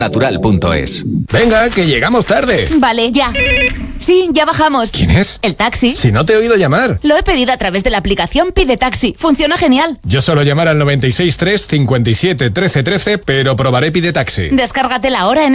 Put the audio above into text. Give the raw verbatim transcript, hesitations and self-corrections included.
natural punto es. Venga, que llegamos tarde. Vale, ya. Sí, ya bajamos. ¿Quién es? El taxi. Si no te he oído llamar. Lo he pedido a través de la aplicación Pide Taxi. Funciona genial. Yo suelo llamar al noventa y seis tres cincuenta y siete trece trece, pero probaré Pide Taxi. Descárgatela ahora en